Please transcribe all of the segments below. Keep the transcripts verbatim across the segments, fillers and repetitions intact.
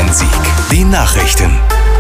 Rhein-Sieg. Die Nachrichten.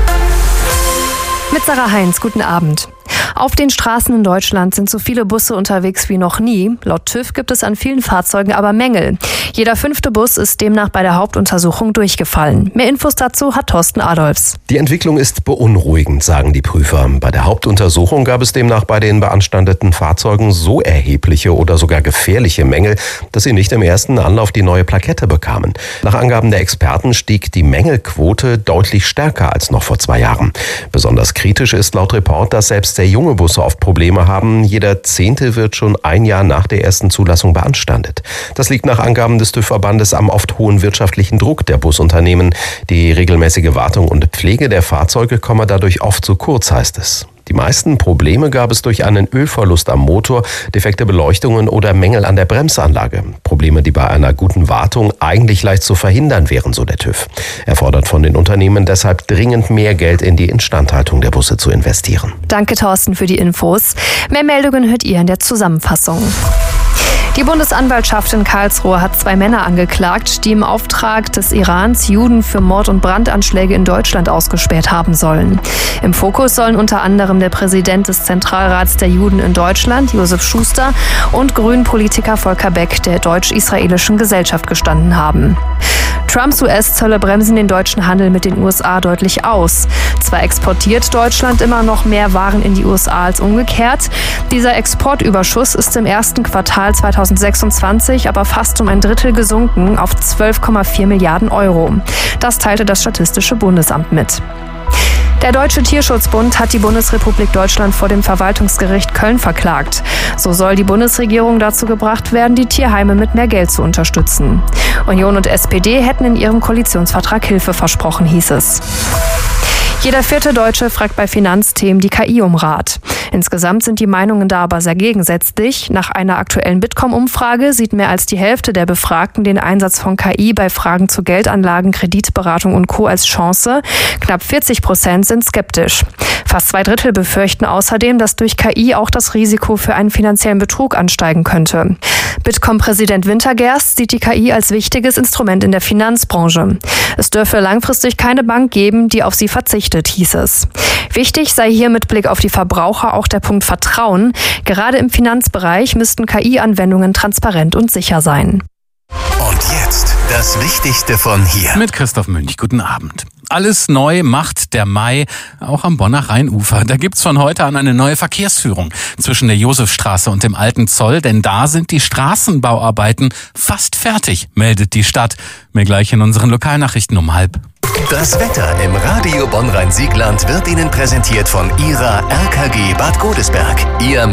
Mit Sarah Heinz, guten Abend. Auf den Straßen in Deutschland sind so viele Busse unterwegs wie noch nie. Laut TÜV gibt es an vielen Fahrzeugen aber Mängel. Jeder fünfte Bus ist demnach bei der Hauptuntersuchung durchgefallen. Mehr Infos dazu hat Thorsten Adolfs. Die Entwicklung ist beunruhigend, sagen die Prüfer. Bei der Hauptuntersuchung gab es demnach bei den beanstandeten Fahrzeugen so erhebliche oder sogar gefährliche Mängel, dass sie nicht im ersten Anlauf die neue Plakette bekamen. Nach Angaben der Experten stieg die Mängelquote deutlich stärker als noch vor zwei Jahren. Besonders kritisch ist laut Report, dass selbst sehr junge Busse oft Probleme haben. Jeder Zehnte wird schon ein Jahr nach der ersten Zulassung beanstandet. Das liegt nach Angaben des TÜV-Verbandes am oft hohen wirtschaftlichen Druck der Busunternehmen. Die regelmäßige Wartung und Pflege der Fahrzeuge komme dadurch oft zu kurz, heißt es. Die meisten Probleme gab es durch einen Ölverlust am Motor, defekte Beleuchtungen oder Mängel an der Bremsanlage. Probleme, die bei einer guten Wartung eigentlich leicht zu verhindern wären, so der TÜV. Er fordert von den Unternehmen deshalb dringend mehr Geld in die Instandhaltung der Busse zu investieren. Danke, Thorsten, für die Infos. Mehr Meldungen hört ihr in der Zusammenfassung. Die Bundesanwaltschaft in Karlsruhe hat zwei Männer angeklagt, die im Auftrag des Irans Juden für Mord- und Brandanschläge in Deutschland ausgespäht haben sollen. Im Fokus sollen unter anderem der Präsident des Zentralrats der Juden in Deutschland, Josef Schuster, und Grünen-Politiker Volker Beck der Deutsch-Israelischen Gesellschaft gestanden haben. Trumps U S-Zölle bremsen den deutschen Handel mit den U S A deutlich aus. Zwar exportiert Deutschland immer noch mehr Waren in die U S A als umgekehrt. Dieser Exportüberschuss ist im ersten Quartal zweitausendsechsundzwanzig aber fast um ein Drittel gesunken auf zwölf Komma vier Milliarden Euro. Das teilte das Statistische Bundesamt mit. Der Deutsche Tierschutzbund hat die Bundesrepublik Deutschland vor dem Verwaltungsgericht Köln verklagt. So soll die Bundesregierung dazu gebracht werden, die Tierheime mit mehr Geld zu unterstützen. Union und S P D hätten in ihrem Koalitionsvertrag Hilfe versprochen, hieß es. Jeder vierte Deutsche fragt bei Finanzthemen die K I um Rat. Insgesamt sind die Meinungen da aber sehr gegensätzlich. Nach einer aktuellen Bitkom-Umfrage sieht mehr als die Hälfte der Befragten den Einsatz von K I bei Fragen zu Geldanlagen, Kreditberatung und Co. als Chance. Knapp vierzig Prozent sind skeptisch. Fast zwei Drittel befürchten außerdem, dass durch K I auch das Risiko für einen finanziellen Betrug ansteigen könnte. Bitkom-Präsident Wintergerst sieht die K I als wichtiges Instrument in der Finanzbranche. Es dürfe langfristig keine Bank geben, die auf sie verzichtet, hieß es. Wichtig sei hier mit Blick auf die Verbraucher auch der Punkt Vertrauen. Gerade im Finanzbereich müssten K I-Anwendungen transparent und sicher sein. Und jetzt das Wichtigste von hier. Mit Christoph Münch, guten Abend. Alles neu macht der Mai, auch am Bonner Rheinufer. Da gibt's von heute an eine neue Verkehrsführung zwischen der Josefstraße und dem Alten Zoll, denn da sind die Straßenbauarbeiten fast fertig, meldet die Stadt. Mehr gleich in unseren Lokalnachrichten um halb. Das Wetter im Radio Bonn-Rhein-Siegland wird Ihnen präsentiert von Ihrer R K G Bad Godesberg, Ihr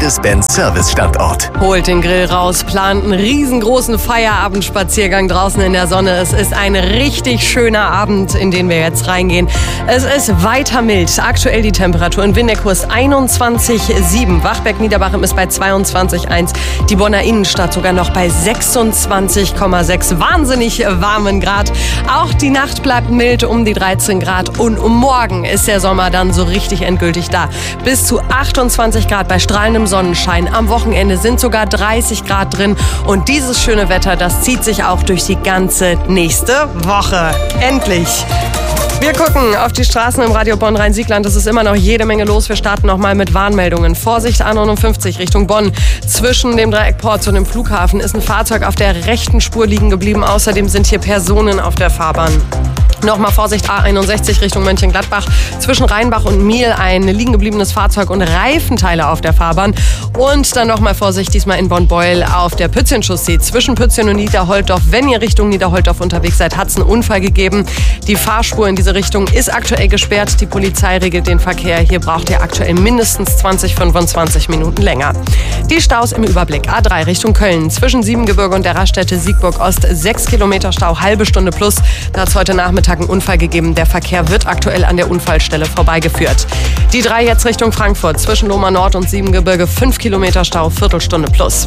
Mercedes-Benz-Service-Standort. Holt den Grill raus, plant einen riesengroßen Feierabendspaziergang draußen in der Sonne. Es ist ein richtig schöner Abend, in den wir jetzt reingehen. Es ist weiter mild. Aktuell die Temperatur in Windeckurs einundzwanzig Komma sieben. Wachberg-Niederbachem ist bei zweiundzwanzig Komma eins. Die Bonner Innenstadt sogar noch bei sechsundzwanzig Komma sechs. Wahnsinnig warmen Grad. Auch die Nacht bleibt mild um die dreizehn Grad und um morgen ist der Sommer dann so richtig endgültig da. Bis zu achtundzwanzig Grad bei strahlendem Sonnenschein. Am Wochenende sind sogar dreißig Grad drin und dieses schöne Wetter, das zieht sich auch durch die ganze nächste Woche. Endlich! Wir gucken auf die Straßen im Radio Bonn-Rhein-Siegland. Es ist immer noch jede Menge los. Wir starten nochmal mit Warnmeldungen. Vorsicht, A neunundfünfzig Richtung Bonn. Zwischen dem Dreieck Porz und dem Flughafen ist ein Fahrzeug auf der rechten Spur liegen geblieben. Außerdem sind hier Personen auf der Fahrbahn. Nochmal Vorsicht, A einundsechzig Richtung Mönchengladbach. Zwischen Rheinbach und Miel ein liegen gebliebenes Fahrzeug und Reifenteile auf der Fahrbahn. Und dann nochmal Vorsicht, diesmal in Bonn-Beuel auf der Pützchen-Chaussee. Zwischen Pützchen und Niederholtdorf. Wenn ihr Richtung Niederholtdorf unterwegs seid, hat es einen Unfall gegeben. Die Fahrspur in diese Richtung ist aktuell gesperrt. Die Polizei regelt den Verkehr. Hier braucht ihr aktuell mindestens zwanzig, fünfundzwanzig Minuten länger. Die Staus im Überblick. A drei Richtung Köln. Zwischen Siebengebirge und der Raststätte Siegburg Ost. sechs Kilometer Stau, halbe Stunde plus. Da hat es heute Nachmittag einen Unfall gegeben. Der Verkehr wird aktuell an der Unfallstelle vorbeigeführt. Die drei jetzt Richtung Frankfurt. Zwischen Lohmar Nord und Siebengebirge. fünf Kilometer Stau, Viertelstunde plus.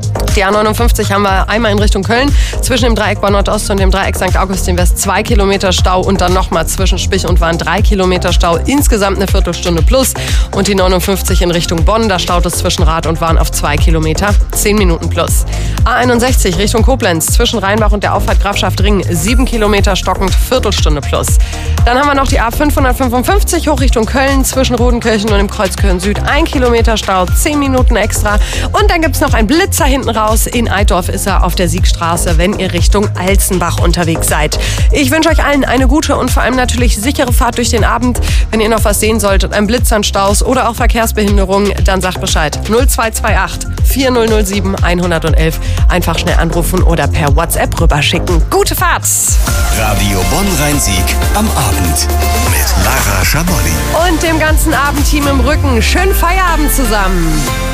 Die A neunundfünfzig haben wir einmal in Richtung Köln, zwischen dem Dreieck Bonn Nordost und dem Dreieck Sankt Augustin West zwei Kilometer Stau und dann nochmal zwischen Spich und Wahn drei Kilometer Stau, insgesamt eine Viertelstunde plus. Und die neunundfünfzig in Richtung Bonn, da staut es zwischen Rath und Wahn auf zwei Kilometer, zehn Minuten plus. A einundsechzig Richtung Koblenz, zwischen Rheinbach und der Auffahrt Grafschaft Ring, sieben Kilometer stockend, Viertelstunde plus. Dann haben wir noch die A fünfhundertfünfundfünfzig hoch Richtung Köln, zwischen Rodenkirchen und dem Kreuz Köln Süd, ein Kilometer Stau, zehn Minuten extra. Und dann gibt es noch einen Blitzer hinten raus. In Eitdorf ist er auf der Siegstraße, wenn ihr Richtung Alzenbach unterwegs seid. Ich wünsche euch allen eine gute und vor allem natürlich sichere Fahrt durch den Abend. Wenn ihr noch was sehen solltet, ein Blitz an Staus oder auch Verkehrsbehinderung, dann sagt Bescheid. null zwei zwei acht vier null null sieben eins eins eins. Einfach schnell anrufen oder per WhatsApp rüberschicken. Gute Fahrt! Radio Bonn-Rhein-Sieg am Abend mit Lara Schaboli. Und dem ganzen Abendteam im Rücken. Schönen Feierabend zusammen.